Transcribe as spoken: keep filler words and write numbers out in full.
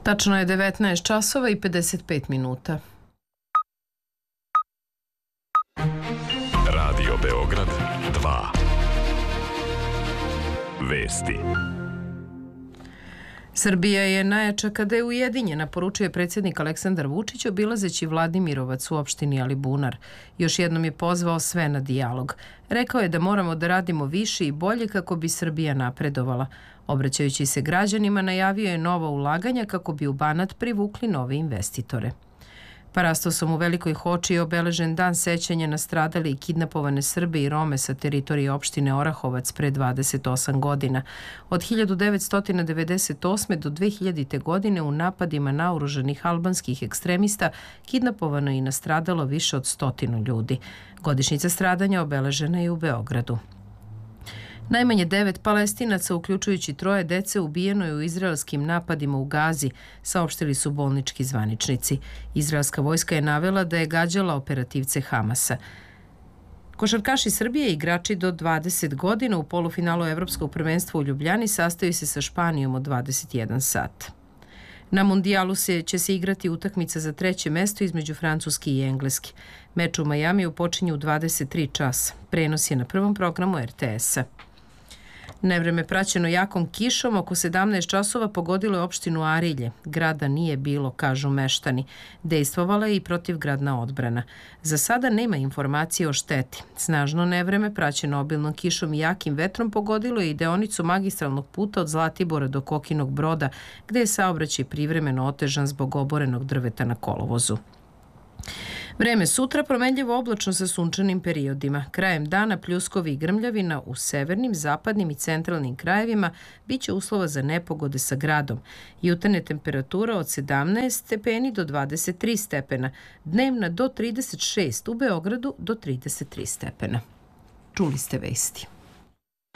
Tačno je devetnaest časova i pedeset pet minuta. Radio Beograd dva. Vesti. Srbija je najjača kada je ujedinjena, poručuje predsjednik Aleksandar Vučić obilazeći Vladimirovac u opštini Alibunar. Još jednom je pozvao sve na dijalog. Rekao je da moramo da radimo više i bolje kako bi Srbija napredovala. Obraćajući se građanima, najavio je nova ulaganja kako bi u Banat privukli nove investitore. Parastosom u Velikoj Hoči je obeležen dan sećanja na stradale i kidnapovane Srbe i Rome sa teritorije opštine Orahovac pre dvadeset osam godina. Od hiljadu devetsto devedeset osme do dve hiljadite. godine u napadima naoružanih albanskih ekstremista kidnapovano i nastradalo više od stotinu ljudi. Godišnjica stradanja obeležena je u Beogradu. Najmanje devet Palestinaca, uključujući troje dece, ubijeno je u izraelskim napadima u Gazi, saopštili su bolnički zvaničnici. Izraelska vojska je navela da je gađala operativce Hamasa. Košarkaši Srbije, igrači do dvadeset godina, u polufinalu Evropskog prvenstva u Ljubljani sastaju se sa Španijom od dvadeset jedan sat. Na mundijalu se će se igrati utakmica za treće mesto između Francuske i Engleske. Meč u Majamiju počinje u dvadeset tri časa. Prenos je na prvom programu er te esa. Nevreme praćeno jakom kišom oko sedamnaest časova pogodilo je opštinu Arilje. Grada nije bilo, kažu meštani. Dejstvovala je i protivgradna odbrana. Za sada nema informacije o šteti. Snažno nevreme praćeno obilnom kišom i jakim vetrom pogodilo je i deonicu magistralnog puta od Zlatibora do Kokinog Broda, gde je saobraćaj privremeno otežan zbog oborenog drveta na kolovozu. Vreme sutra promenljivo oblačno sa sunčanim periodima. Krajem dana pljuskovi i grmljavina u severnim, zapadnim i centralnim krajevima biće uslova za nepogode sa gradom. Jutarnja temperatura od sedamnaest stepeni do dvadeset tri stepena, dnevna do trideset šest, u Beogradu do trideset tri stepena. Čuli ste vesti.